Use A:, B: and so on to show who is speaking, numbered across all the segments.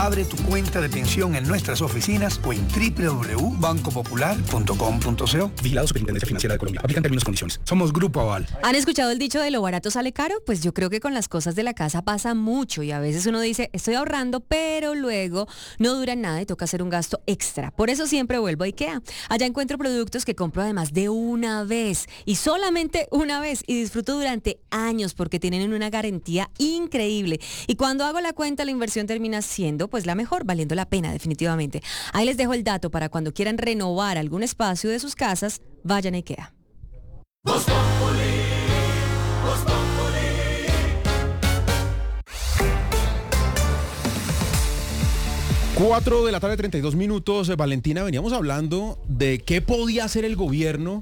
A: Abre tu cuenta de pensión en nuestras oficinas o en www.bancopopular.com.co.
B: Vigilado Superintendencia Financiera de Colombia. Aplican términos y condiciones.
A: Somos Grupo Aval.
C: ¿Han escuchado el dicho de lo barato sale caro? Pues yo creo que con las cosas de la casa pasa mucho y a veces uno dice, estoy ahorrando, pero luego no dura nada y toca hacer un gasto extra. Por eso siempre vuelvo a IKEA. Allá encuentro productos que compro además de una vez y solamente una vez y disfruto durante años porque tienen una garantía increíble. Y cuando hago la cuenta, la inversión termina siendo pues la mejor, valiendo la pena definitivamente. Ahí les dejo el dato para cuando quieran renovar algún espacio de sus casas, vayan a IKEA.
D: 4 de la tarde, 32 minutos. Valentina, veníamos hablando de qué podía hacer el gobierno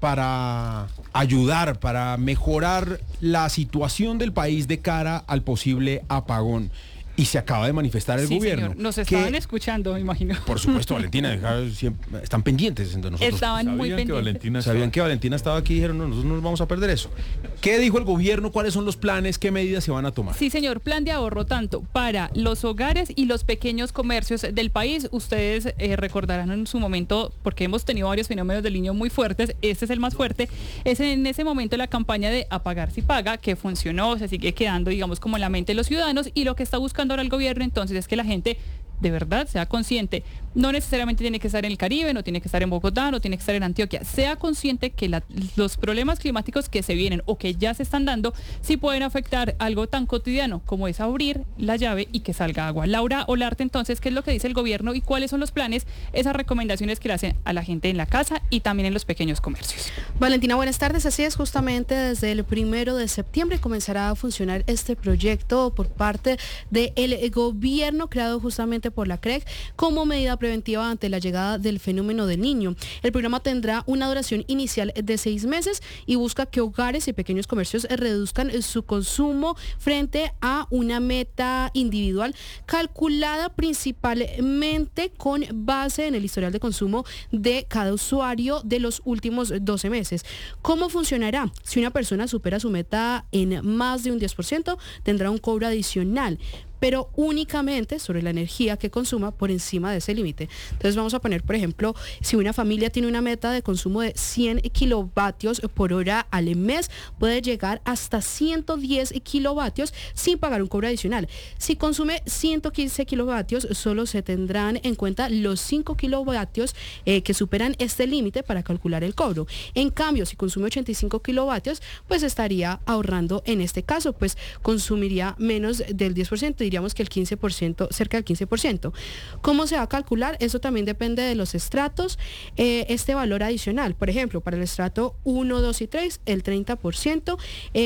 D: para ayudar, para mejorar la situación del país de cara al posible apagón. Y se acaba de manifestar el gobierno.
E: Señor. Nos estaban escuchando, me imagino.
D: Por supuesto, Valentina, están pendientes de nosotros.
E: Estaban muy pendientes.
D: Sabían que Valentina estaba aquí y dijeron, no, nosotros no nos vamos a perder eso. ¿Qué dijo el gobierno? ¿Cuáles son los planes? ¿Qué medidas se van a tomar?
E: Sí, señor, plan de ahorro tanto para los hogares y los pequeños comercios del país. Ustedes recordarán en su momento, porque hemos tenido varios fenómenos del niño muy fuertes, este es el más fuerte, es en ese momento la campaña de Apagar si paga, que funcionó, se sigue quedando, digamos, como en la mente de los ciudadanos, y lo que está buscando ahora el gobierno entonces es que la gente de verdad sea consciente. No necesariamente tiene que estar en el Caribe, no tiene que estar en Bogotá, no tiene que estar en Antioquia. Sea consciente que los problemas climáticos que se vienen o que ya se están dando sí pueden afectar algo tan cotidiano como es abrir la llave y que salga agua. Laura Olarte, entonces, ¿qué es lo que dice el gobierno y cuáles son los planes, esas recomendaciones que le hacen a la gente en la casa y también en los pequeños comercios?
F: Valentina, buenas tardes. Así es, justamente desde el 1 de septiembre comenzará a funcionar este proyecto por parte del gobierno creado justamente por la CREC como medida preventiva ante la llegada del fenómeno del Niño. El programa tendrá una duración inicial de 6 meses y busca que hogares y pequeños comercios reduzcan su consumo frente a una meta individual calculada principalmente con base en el historial de consumo de cada usuario de los últimos 12 meses. ¿Cómo funcionará? Si una persona supera su meta en más de un 10%, tendrá un cobro adicional, pero únicamente sobre la energía que consuma por encima de ese límite. Entonces vamos a poner, por ejemplo, si una familia tiene una meta de consumo de 100 kilovatios por hora al mes, puede llegar hasta 110 kilovatios sin pagar un cobro adicional. Si consume 115 kilovatios, solo se tendrán en cuenta los 5 kilovatios que superan este límite para calcular el cobro. En cambio, si consume 85 kilovatios, pues estaría ahorrando en este caso, pues consumiría menos del 10%, diríamos que el 15%, cerca del 15%. ¿Cómo se va a calcular? Eso también depende de los estratos. Este valor adicional, por ejemplo, para el estrato 1, 2 y 3, el 30%,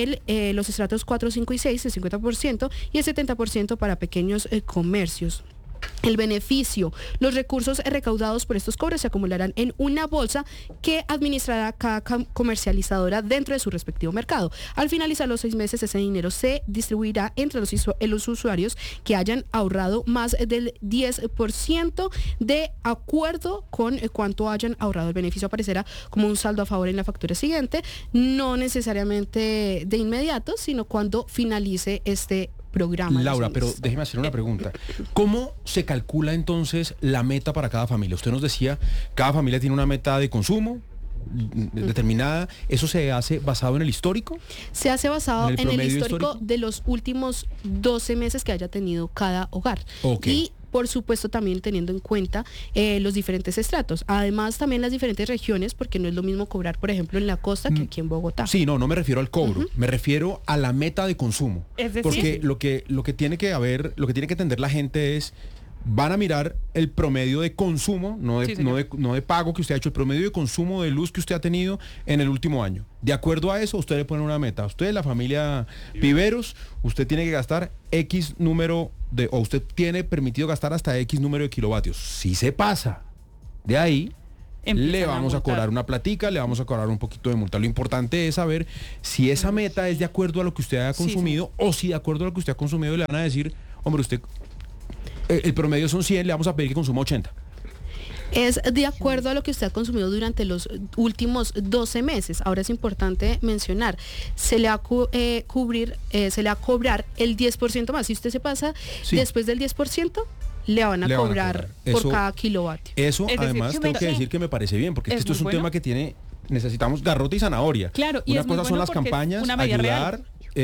F: los estratos 4, 5 y 6, el 50%, y el 70% para pequeños comercios. El beneficio: los recursos recaudados por estos cobros se acumularán en una bolsa que administrará cada comercializadora dentro de su respectivo mercado. Al finalizar los 6 meses, ese dinero se distribuirá entre los usuarios que hayan ahorrado más del 10% de acuerdo con cuánto hayan ahorrado. El beneficio aparecerá como un saldo a favor en la factura siguiente, no necesariamente de inmediato, sino cuando finalice este programa.
D: Laura, pero déjeme hacer una pregunta. ¿Cómo se calcula entonces la meta para cada familia? Usted nos decía, cada familia tiene una meta de consumo determinada. ¿Eso se hace basado en el histórico?
F: Se hace basado en el histórico de los últimos 12 meses que haya tenido cada hogar.
D: Okay.
F: Y por supuesto también teniendo en cuenta los diferentes estratos, además también las diferentes regiones, porque no es lo mismo cobrar, por ejemplo, en la costa que aquí en Bogotá.
D: Sí, no me refiero al cobro, me refiero a la meta de consumo.
E: Es decir,
D: porque lo que tiene que entender la gente es, van a mirar el promedio de consumo, no de pago que usted ha hecho, el promedio de consumo de luz que usted ha tenido en el último año. De acuerdo a eso, usted le pone una meta. Usted, la familia Viveros, usted tiene que gastar X número o usted tiene permitido gastar hasta X número de kilovatios. Si se pasa de ahí, le vamos a cobrar una platica, le vamos a cobrar un poquito de multa. Lo importante es saber si esa meta es de acuerdo a lo que usted haya consumido o si de acuerdo a lo que usted ha consumido le van a decir, hombre, usted... el promedio son 100, le vamos a pedir que consuma 80.
F: Es de acuerdo a lo que usted ha consumido durante los últimos 12 meses. Ahora es importante mencionar, se le va a cobrar el 10% más. Si usted se pasa después del 10%, le van a cobrar por cada kilovatio.
D: Eso,
E: Es decir,
D: además, tengo que decir que me parece bien, porque esto es un tema que necesitamos garrote y zanahoria.
E: Claro, y
D: una
E: es muy
D: cosa son
E: bueno
D: las
E: porque es
D: campañas,
E: una medida
D: ayudar,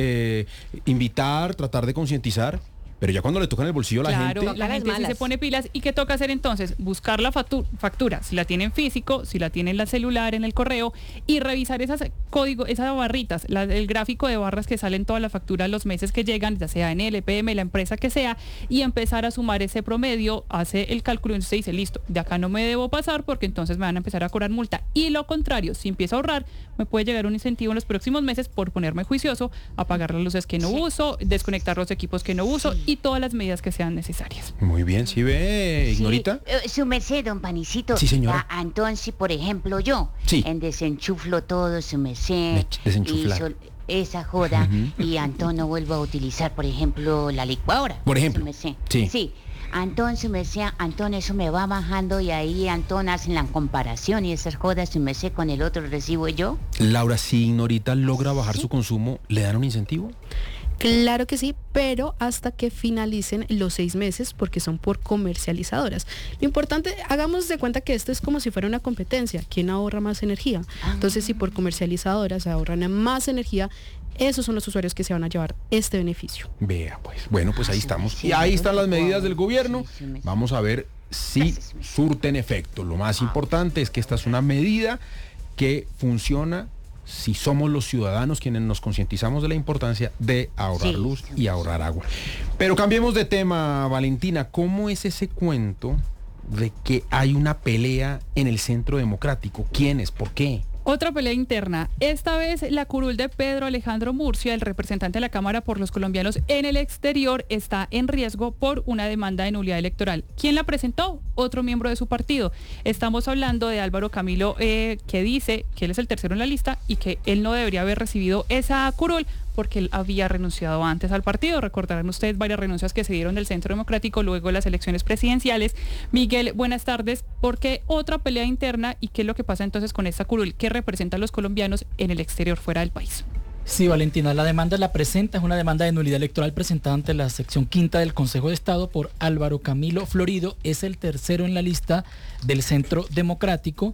D: invitar, tratar de concientizar, pero ya cuando le tocan el bolsillo a la
E: Claro,
D: gente...
E: la gente sí se pone pilas. ¿Y qué toca hacer entonces? Buscar la factura, si la tiene en físico, si la tiene en la celular, en el correo, y revisar esas barritas, el gráfico de barras que salen todas las facturas los meses que llegan, ya sea en LPM, la empresa que sea, y empezar a sumar ese promedio, hace el cálculo y usted dice, listo, de acá no me debo pasar porque entonces me van a empezar a cobrar multa. Y lo contrario, si empiezo a ahorrar, me puede llegar un incentivo en los próximos meses por ponerme juicioso, apagar las luces que no uso, desconectar los equipos que no uso, y todas las medidas que sean necesarias.
D: Muy bien, ¿sí ve, Ignorita?
G: Su merced, don Panicito.
D: Sí, señora.
G: Entonces, por ejemplo, yo desenchuflo todo, su merced.
D: Desenchuflar.
G: Esa joda, y Antón no vuelvo a utilizar, por ejemplo, la licuadora.
D: Por ejemplo.
G: Su merced.
D: Sí.
G: Antón, su merced, Antón, eso me va bajando y ahí Antón hacen la comparación y esas jodas, su merced, con el otro recibo yo.
D: Laura, si Ignorita logra bajar su consumo, ¿le dan un incentivo?
F: Claro que sí, pero hasta que finalicen los 6 meses, porque son por comercializadoras. Lo importante, hagamos de cuenta que esto es como si fuera una competencia. ¿Quién ahorra más energía? Entonces, si por comercializadoras ahorran más energía, esos son los usuarios que se van a llevar este beneficio.
D: Vea, pues, bueno, pues ahí estamos. Y ahí están las medidas del gobierno. Vamos a ver si surten efecto. Lo más importante es que esta es una medida que funciona si somos los ciudadanos quienes nos concientizamos de la importancia de ahorrar luz y ahorrar agua. Pero cambiemos de tema, Valentina. ¿Cómo es ese cuento de que hay una pelea en el Centro Democrático? ¿Quiénes? ¿Por qué?
E: Otra pelea interna. Esta vez la curul de Pedro Alejandro Murcia, el representante de la Cámara por los colombianos en el exterior, está en riesgo por una demanda de nulidad electoral. ¿Quién la presentó? Otro miembro de su partido. Estamos hablando de Álvaro Camilo, que dice que él es el tercero en la lista y que él no debería haber recibido esa curul porque él había renunciado antes al partido. Recordarán ustedes varias renuncias que se dieron del Centro Democrático luego de las elecciones presidenciales. Miguel, buenas tardes. ¿Por qué otra pelea interna y qué es lo que pasa entonces con esta curul que representa a los colombianos en el exterior, fuera del país?
H: Sí, Valentina, la demanda la presenta, es una demanda de nulidad electoral presentada ante la sección quinta del Consejo de Estado por Álvaro Camilo Florido. Es el tercero en la lista del Centro Democrático.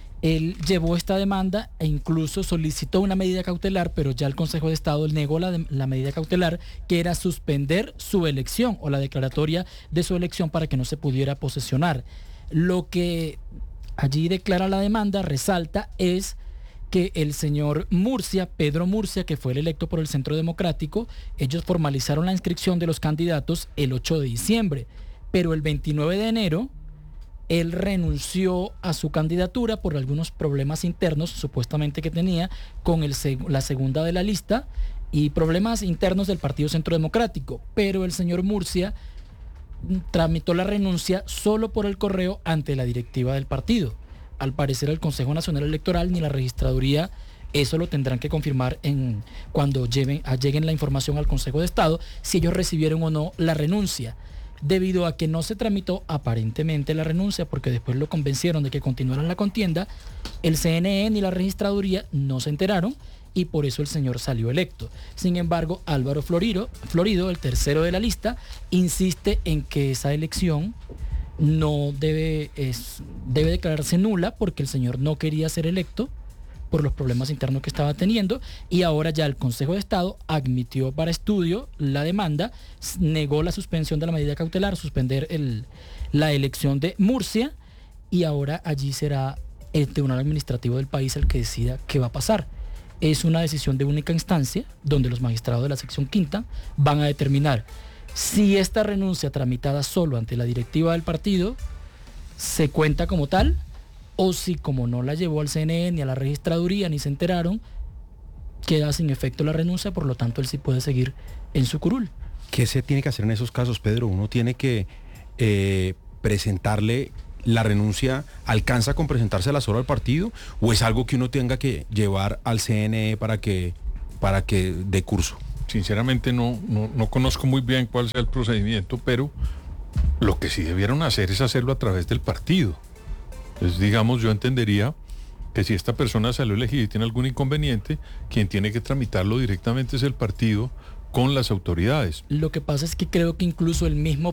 H: Él llevó esta demanda e incluso solicitó una medida cautelar, pero ya el Consejo de Estado negó la medida cautelar, que era suspender su elección o la declaratoria de su elección para que no se pudiera posesionar. Lo que allí declara la demanda, resalta, es que el señor Murcia, Pedro Murcia, que fue el electo por el Centro Democrático, ellos formalizaron la inscripción de los candidatos el 8 de diciembre, pero el 29 de enero él renunció a su candidatura por algunos problemas internos supuestamente que tenía con la segunda de la lista y problemas internos del Partido Centro Democrático, pero el señor Murcia tramitó la renuncia solo por el correo ante la directiva del partido. Al parecer el Consejo Nacional Electoral ni la registraduría eso lo tendrán que confirmar cuando lleguen la información al Consejo de Estado si ellos recibieron o no la renuncia. Debido a que no se tramitó aparentemente la renuncia, porque después lo convencieron de que continuaran la contienda, el CNE ni la registraduría no se enteraron y por eso el señor salió electo. Sin embargo, Álvaro Florido, el tercero de la lista, insiste en que esa elección no debe declararse nula porque el señor no quería ser electo por los problemas internos que estaba teniendo, y ahora ya el Consejo de Estado admitió para estudio la demanda, negó la suspensión de la medida cautelar, suspender la elección de Murcia, y ahora allí será el Tribunal Administrativo del país el que decida qué va a pasar. Es una decisión de única instancia, donde los magistrados de la sección quinta van a determinar si esta renuncia tramitada solo ante la directiva del partido se cuenta como tal, o si como no la llevó al CNE ni a la registraduría ni se enteraron, queda sin efecto la renuncia, por lo tanto él sí puede seguir en su curul.
D: ¿Qué se tiene que hacer en esos casos, Pedro? ¿Uno tiene que presentarle la renuncia, alcanza con presentársela solo al partido, o es algo que uno tenga que llevar al CNE para que dé curso?
I: Sinceramente no conozco muy bien cuál sea el procedimiento, pero lo que sí debieron hacer es hacerlo a través del partido. Entonces, digamos, yo entendería que si esta persona salió elegida y tiene algún inconveniente, quien tiene que tramitarlo directamente es el partido con las autoridades.
H: Lo que pasa es que creo que incluso el mismo